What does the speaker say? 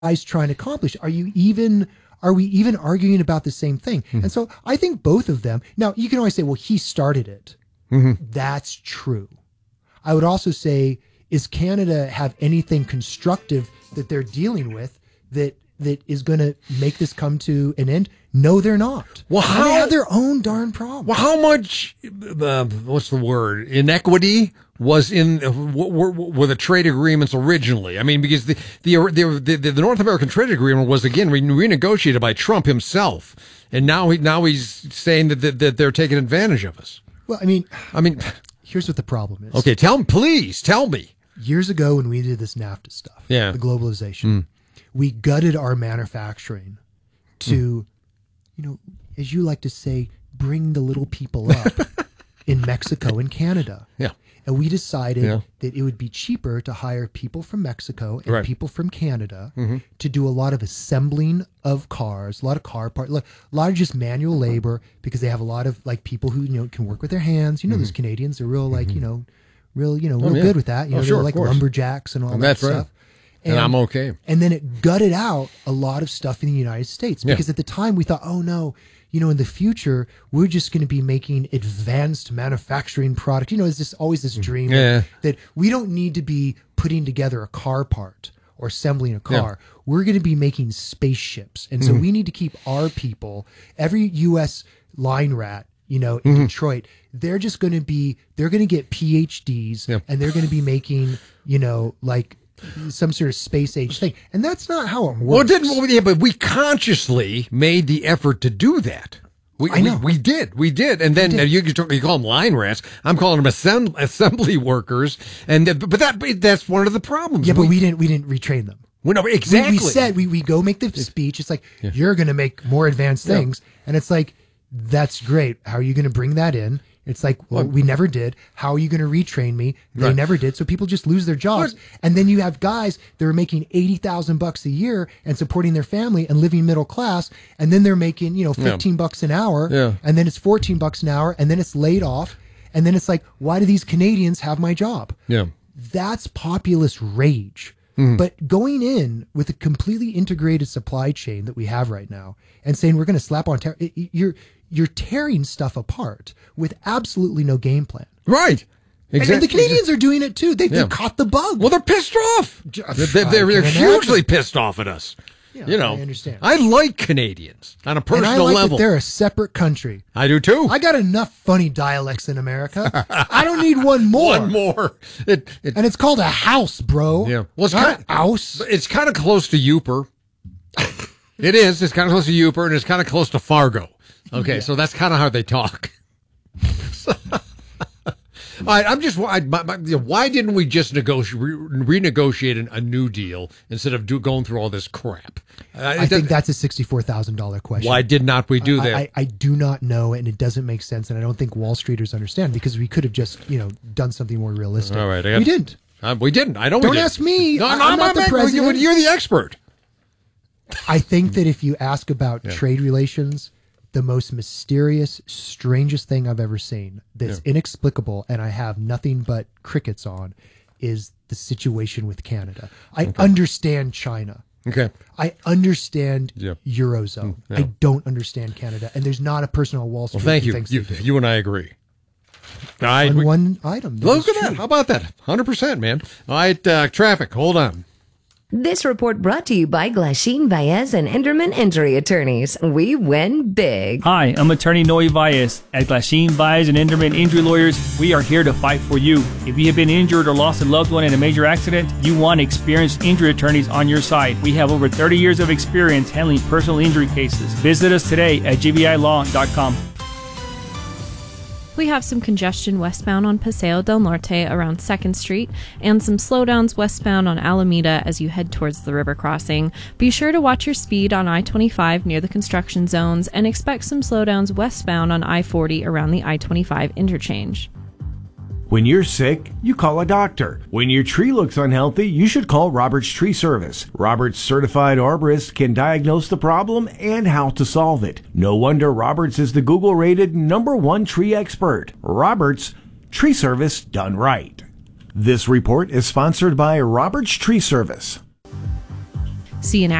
guys trying to accomplish? Are we even arguing about the same thing? Mm-hmm. And so I think both of them. Now you can always say, well, he started it. Mm-hmm. That's true. I would also say, is Canada have anything constructive that they're dealing with that is going to make this come to an end? No, they're not. Well, they have their own darn problem. Well, how much, what's the word, inequity was in were the trade agreements originally? I mean, because the North American trade agreement was again renegotiated by Trump himself, and now he's saying that they're taking advantage of us. Well, I mean, here's what the problem is. Okay, please tell me. Years ago, when we did this NAFTA stuff, the globalization, we gutted our manufacturing to, as you like to say, bring the little people up in Mexico and Canada. Yeah. And we decided that it would be cheaper to hire people from Mexico and people from Canada to do a lot of assembling of cars, a lot of car parts, a lot of just manual labor, because they have a lot of people who can work with their hands. Those Canadians are real real good with that. They're like lumberjacks and all that stuff. Right. And I'm okay. And then it gutted out a lot of stuff in the United States because at the time we thought, oh no, in the future we're just going to be making advanced manufacturing product. It's always this dream that we don't need to be putting together a car part or assembling a car. Yeah. We're going to be making spaceships, and so we need to keep our people. Every U.S. line rat, in Detroit, they're going to get PhDs and they're going to be making, some sort of space age thing. And that's not how it works. But we consciously made the effort to do that. I know. We did. And then you call them line rats. I'm calling them assembly workers. But that's one of the problems. Yeah, but we didn't retrain them. Well, no, exactly. We said, we go make the speech. It's like, you're going to make more advanced things. And it's like, that's great. How are you going to bring that in? It's like, well, we never did. How are you going to retrain me? They never did. So people just lose their jobs. And then you have guys that are making $80,000 a year and supporting their family and living middle class. And then they're making, $15 an hour. Yeah. And then it's $14 an hour. And then it's laid off. And then it's like, why do these Canadians have my job? Yeah. That's populist rage. But going in with a completely integrated supply chain that we have right now and saying we're going to slap on you're tearing stuff apart with absolutely no game plan. Right. Exactly. And the Canadians are doing it too. They caught the bug. Well, they're pissed off. They're hugely pissed off at us. Yeah, I understand. I like Canadians on a personal level. That they're a separate country. I do too. I got enough funny dialects in America. I don't need one more. One more. And it's called a house, bro. Yeah. Well, it's not a house. It's kind of close to Yooper. It is. It's kind of close to Yooper, and it's kind of close to Fargo. Okay, so that's kind of how they talk. All right, why didn't we just renegotiate a new deal instead of going through all this crap? I think that's a $64,000 question. Why did not we do that? I do not know, and it doesn't make sense, and I don't think Wall Streeters understand, because we could have just done something more realistic. All right, we didn't. We didn't. I know. Don't ask me. No, I'm not the president. You're the expert. I think that if you ask about trade relations, the most mysterious, strangest thing I've ever seen that's inexplicable, and I have nothing but crickets on, is the situation with Canada. I understand China. Okay. I understand Eurozone. I don't understand Canada, and there's not a person on Wall Street thank who you. thinks You and I agree. One item. Look at that. How about that? 100%, man. All right, traffic. Hold on. This report brought to you by Glasheen, Baez, and Enderman Injury Attorneys. We win big. Hi, I'm attorney Noe Baez. At Glasheen, Baez, and Enderman Injury Lawyers, we are here to fight for you. If you have been injured or lost a loved one in a major accident, you want experienced injury attorneys on your side. We have over 30 years of experience handling personal injury cases. Visit us today at gbilaw.com. We have some congestion westbound on Paseo del Norte around 2nd Street and some slowdowns westbound on Alameda as you head towards the river crossing. Be sure to watch your speed on I-25 near the construction zones and expect some slowdowns westbound on I-40 around the I-25 interchange. When you're sick, you call a doctor. When your tree looks unhealthy, you should call Roberts Tree Service. Roberts certified arborists can diagnose the problem and how to solve it. No wonder Roberts is the Google-rated #1 tree expert. Roberts, tree service done right. This report is sponsored by Roberts Tree Service. See an